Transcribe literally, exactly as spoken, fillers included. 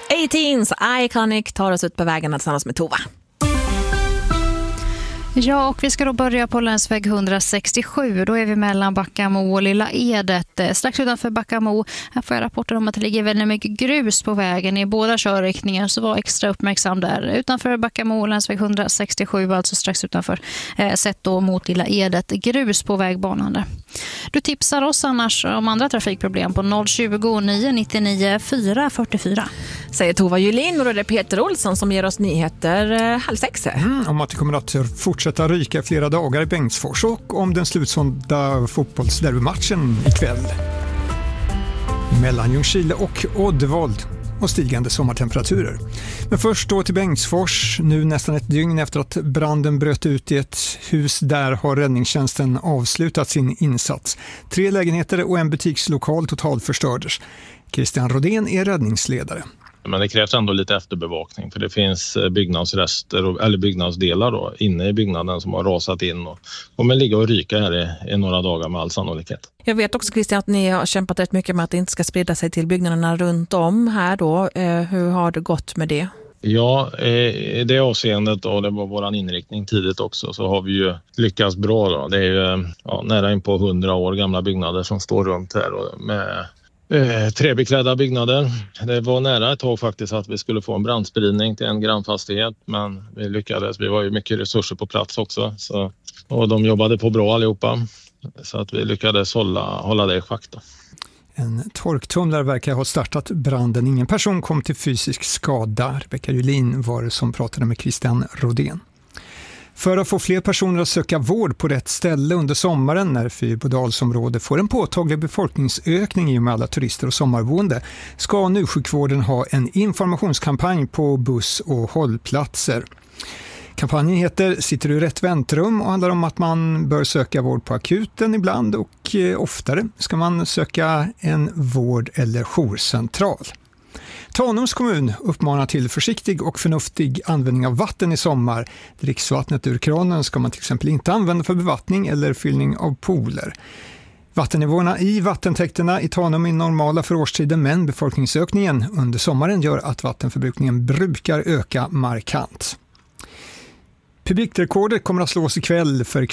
A-Teens, Iconic tar oss ut på vägarna tillsammans med Tova. Ja, och vi ska då börja på länsväg hundrasextiosju. Då är vi mellan Backamo och Lilla Edet. Strax utanför Backamo här får jag rapporter om att det ligger väldigt mycket grus på vägen i båda körriktningar, så var extra uppmärksam där. Utanför Backamo, länsväg hundrasextiosju, alltså strax utanför, eh, sett då mot Lilla Edet. Grus på vägbanan där. Du tipsar oss annars om andra trafikproblem på noll tjugo, nio nittionio, fyra fyrtiofyra. Säger Tova Julin, och då är det Peter Olsson som ger oss nyheter eh, halv sex. Mm, om att det kommer att fortsätta ryka flera dagar i Bengtsfors och om den slutsålda fotbollsderbymatchen ikväll. Mellan Ljungskile och Oddevold och stigande sommartemperaturer. Men först då till Bengtsfors. Nu nästan ett dygn efter att branden bröt ut i ett hus där har räddningstjänsten avslutat sin insats. Tre lägenheter och en butikslokal totalt förstördes. Christian Rodén är räddningsledare. Men det krävs ändå lite efterbevakning, för det finns byggnadsrester eller byggnadsdelar då, inne i byggnaden som har rasat in och kommer ligga och ryka här i, i några dagar med all sannolikhet. Jag vet också, Christian, att ni har kämpat rätt mycket med att det inte ska sprida sig till byggnaderna runt om här då. Eh, hur har det gått med det? Ja, i det avseendet, och det var våran inriktning tidigt också, så har vi ju lyckats bra då. Det är ju ja, nära in på hundra år gamla byggnader som står runt här och med Eh, träbeklädda byggnader. Det var nära ett tag faktiskt att vi skulle få en brandspridning till en grannfastighet, men vi lyckades. Vi var ju mycket resurser på plats också, så, och de jobbade på bra allihopa, så att vi lyckades hålla, hålla det i schack då. En torktumlare verkar ha startat branden. Ingen person kom till fysisk skada. Rebecka Julin var det som pratade med Christian Rodén. För att få fler personer att söka vård på rätt ställe under sommaren när Fyrbodalsområdet får en påtaglig befolkningsökning i och med alla turister och sommarboende, ska nu sjukvården ha en informationskampanj på buss- och hållplatser. Kampanjen heter Sitter du i rätt väntrum och handlar om att man bör söka vård på akuten ibland, och oftare ska man söka en vård- eller jourcentral. Tanums kommun uppmanar till försiktig och förnuftig användning av vatten i sommar. Dricksvattnet ur kranen ska man till exempel inte använda för bevattning eller fyllning av pooler. Vattennivåerna i vattentäkterna i Tanum är normala för årstiden, men befolkningsökningen under sommaren gör att vattenförbrukningen brukar öka markant. Publikrekordet kommer att slås ikväll för